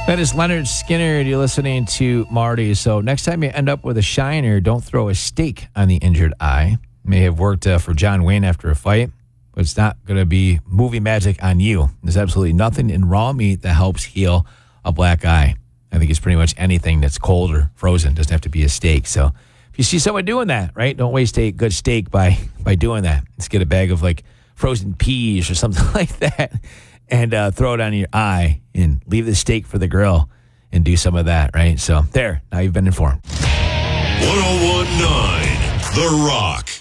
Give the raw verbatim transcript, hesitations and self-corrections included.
That is Leonard Skinner. You're listening to Marty. So next time you end up with a shiner, don't throw a stake on the injured eye. May have worked uh, for John Wayne after a fight, but it's not going to be movie magic on you. There's absolutely nothing in raw meat that helps heal a black eye. I think it's pretty much anything that's cold or frozen. It doesn't have to be a steak. So if you see someone doing that, right, don't waste a good steak by by doing that. Let's get a bag of like frozen peas or something like that and uh, throw it on your eye and leave the steak for the grill and do some of that, right? So there, now you've been informed. one oh one point nine The Rock.